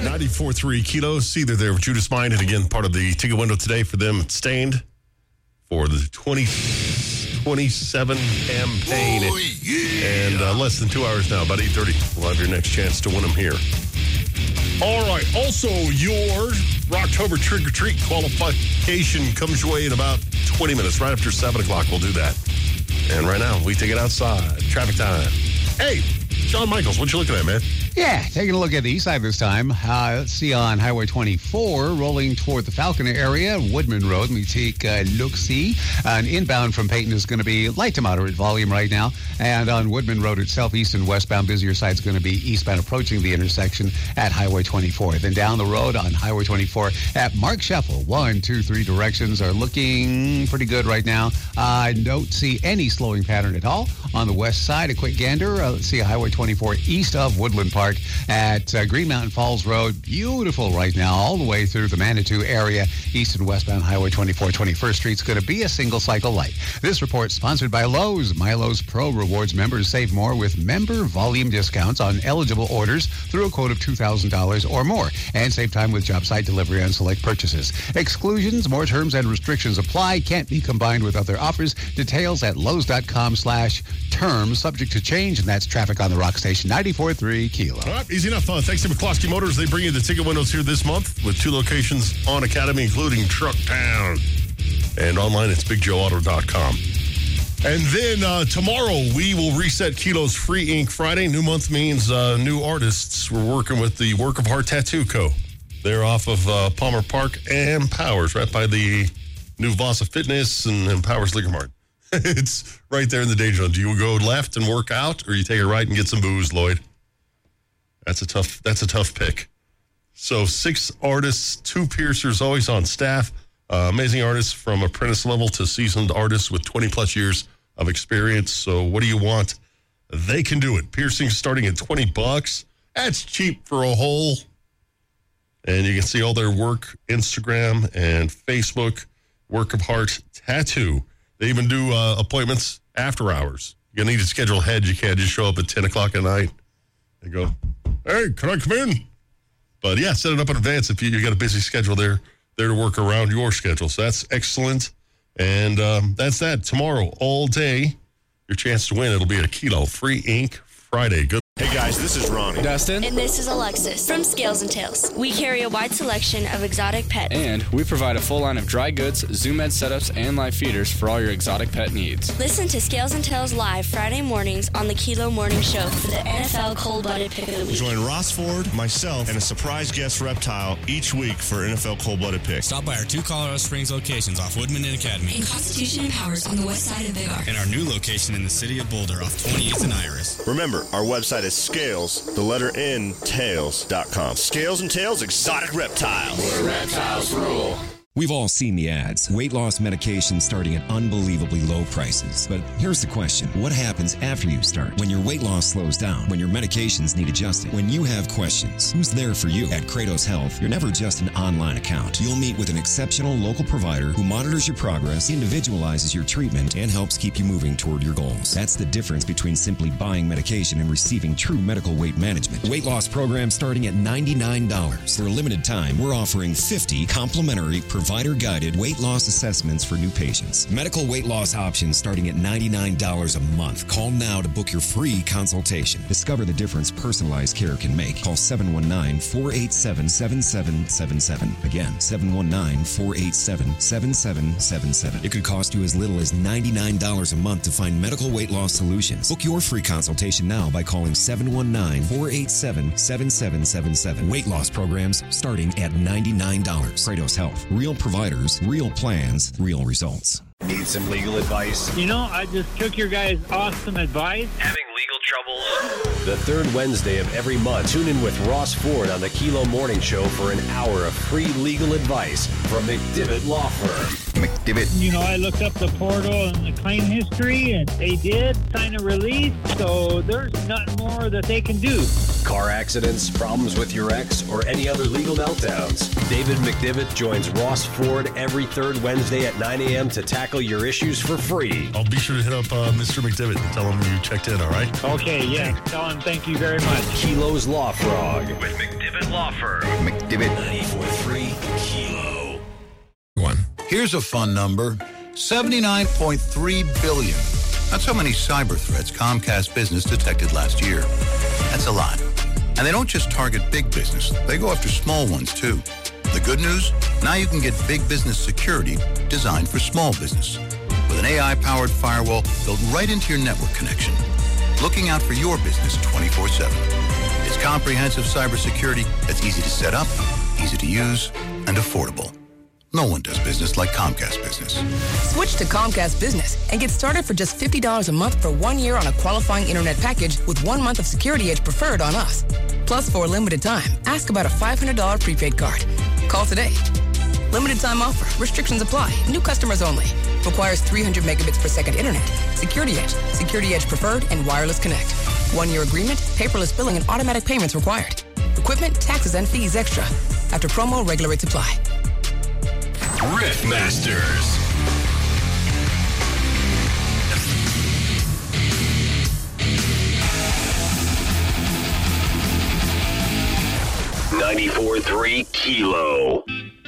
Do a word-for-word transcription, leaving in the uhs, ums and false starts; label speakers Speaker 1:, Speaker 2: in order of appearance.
Speaker 1: ninety-four point three Kilos. See, they're there with Judas Mind. And again, part of the ticket window today for them, Stained, for the twenty twenty-seven campaign.
Speaker 2: Oh, yeah.
Speaker 1: And uh, less than two hours now, about eight thirty. We'll have your next chance to win them here. All right. Also, your Rocktober Trick or Treat qualification comes your way in about twenty minutes, right after seven o'clock. We'll do that. And right now, we take it outside. Traffic time. Hey, Shawn Michaels, what you looking at, man?
Speaker 3: Yeah, taking a look at the east side this time. Uh, let's see on Highway twenty-four, rolling toward the Falconer area, Woodman Road. Let me take a look-see. And inbound from Peyton is going to be light to moderate volume right now. And on Woodman Road itself, east and westbound, busier side is going to be eastbound approaching the intersection at Highway twenty-four. Then down the road on Highway twenty-four at Mark Scheffel, one, two, three directions are looking pretty good right now. I uh, don't see any slowing pattern at all. On the west side, a quick gander. Uh, let's see Highway twenty-four east of Woodland Park at uh, Green Mountain Falls Road. Beautiful right now, all the way through the Manitou area. East and westbound Highway twenty-four, twenty-first Street's going to be a single cycle light. This report sponsored by Lowe's. Milo's Pro Rewards members save more with member volume discounts on eligible orders through a quote of two thousand dollars or more. And save time with job site delivery on select purchases. Exclusions, more terms and restrictions apply. Can't be combined with other offers. Details at Lowe's.com slash terms. Subject to change. And that's traffic on the Rock Station. ninety-four point three Kilo.
Speaker 1: All right, easy enough. Uh, thanks to McCloskey Motors. They bring you the ticket windows here this month with two locations on Academy, including Truck Town. And online, it's big joe auto dot com. And then uh, tomorrow, we will reset Kilo's Free Ink Friday. New month means uh, new artists. We're working with the Work of Heart Tattoo Co. They're off of uh, Palmer Park and Powers, right by the new Vasa Fitness and, and Powers Liquor Mart. It's right there in the danger zone. Do you go left and work out, or you take a right and get some booze, Lloyd? That's a tough. That's a tough pick. So six artists, two piercers, always on staff. Uh, amazing artists from apprentice level to seasoned artists with twenty plus years of experience. So what do you want? They can do it. Piercing starting at twenty bucks. That's cheap for a hole. And you can see all their work, Instagram and Facebook, Work of Heart Tattoo. They even do uh, appointments after hours. You're going to need to schedule ahead. You can't just show up at ten o'clock at night and go, hey, can I come in? But yeah, set it up in advance if you, you got a busy schedule there, there to work around your schedule. So that's excellent. And um, that's that. Tomorrow, all day, your chance to win. It'll be a Kilo Free Ink Friday. Good.
Speaker 4: Hey guys, this is Ronnie.
Speaker 5: Dustin.
Speaker 6: And this is Alexis from Scales and Tails. We carry a wide selection of exotic pets.
Speaker 5: And we provide a full line of dry goods, Zoom Ed setups, and live feeders for all your exotic pet needs.
Speaker 6: Listen to Scales and Tails live Friday mornings on the Kilo Morning Show for the N F L Cold-Blooded Pick of the Week.
Speaker 4: Join Ross Ford, myself, and a surprise guest reptile each week for N F L Cold-Blooded Pick.
Speaker 7: Stop by our two Colorado Springs locations off Woodman and Academy.
Speaker 8: In Constitution and Powers on the west side of Big R.
Speaker 7: And our new location in the city of Boulder off twentieth and Iris.
Speaker 4: Remember, our website is Scales, the letter N, tails dot com. Scales and Tails Exotic Reptiles.
Speaker 2: Where reptiles rule.
Speaker 9: We've all seen the ads. Weight loss medication starting at unbelievably low prices. But here's the question. What happens after you start? When your weight loss slows down? When your medications need adjusting? When you have questions? Who's there for you? At Kratos Health, you're never just an online account. You'll meet with an exceptional local provider who monitors your progress, individualizes your treatment, and helps keep you moving toward your goals. That's the difference between simply buying medication and receiving true medical weight management. Weight loss program starting at ninety-nine dollars. For a limited time, we're offering fifty complimentary provider-guided weight loss assessments for new patients. Medical weight loss options starting at ninety-nine dollars a month. Call now to book your free consultation. Discover the difference personalized care can make. Call seven one nine, four eight seven, seven seven seven seven. Again, seven one nine, four eight seven, seven seven seven seven. It could cost you as little as ninety-nine dollars a month to find medical weight loss solutions. Book your free consultation now by calling seven one nine, four eight seven, seven seven seven seven. Weight loss programs starting at ninety-nine dollars. Kratos Health. Real providers, real plans, real results.
Speaker 10: Need some legal advice?
Speaker 11: You know, I just took your guys' awesome advice.
Speaker 10: Having legal troubles? The third Wednesday of every month, tune in with Ross Ford on the Kilo Morning Show for an hour of free legal advice from McDivitt Law Firm.
Speaker 12: McDivitt.
Speaker 11: You know, I looked up the portal and the claim history, and they did sign a release, so there's nothing more that they can do.
Speaker 10: Car accidents, problems with your ex, or any other legal meltdowns. David McDivitt joins Ross Ford every third Wednesday at nine a.m. to tackle your issues for free.
Speaker 1: I'll be sure to hit up uh, Mister McDivitt and tell him you checked in, all right?
Speaker 11: Okay, yeah. Tell him thank you very much.
Speaker 10: Kilo's Law Frog with McDivitt Law Firm.
Speaker 12: McDivitt.
Speaker 10: ninety-four point three Kilo.
Speaker 13: One. Here's a fun number. seventy-nine point three billion. That's how many cyber threats Comcast Business detected last year. That's a lot. And they don't just target big business. They go after small ones, too. The good news? Now you can get big business security designed for small business. With an A I-powered firewall built right into your network connection. Looking out for your business twenty-four seven. It's comprehensive cybersecurity that's easy to set up, easy to use, and affordable. No one does business like Comcast Business.
Speaker 14: Switch to Comcast Business and get started for just fifty dollars a month for one year on a qualifying internet package with one month of Security Edge Preferred on us. Plus, for a limited time, ask about a five hundred dollars prepaid card. Call today. Limited time offer. Restrictions apply. New customers only. Requires three hundred megabits per second internet. Security Edge, Security Edge Preferred, and Wireless Connect. One-year agreement, paperless billing, and automatic payments required. Equipment, taxes, and fees extra. After promo, regular rates apply.
Speaker 10: Riffmasters. ninety-four point three Kilo.